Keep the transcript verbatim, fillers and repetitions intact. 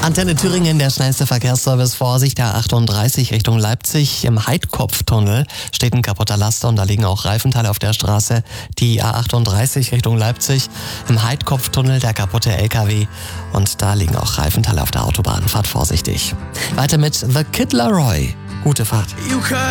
Antenne Thüringen, der schnellste Verkehrsservice. Vorsicht, der A achtunddreißig Richtung Leipzig. Im Heidkopftunnel steht ein kaputter Laster und da liegen auch Reifenteile auf der Straße. Die A achtunddreißig Richtung Leipzig. Im Heidkopftunnel der kaputte L K W und da liegen auch Reifenteile auf der Autobahn. Fahrt vorsichtig. Weiter mit The Kid Laroi. Gute Fahrt. You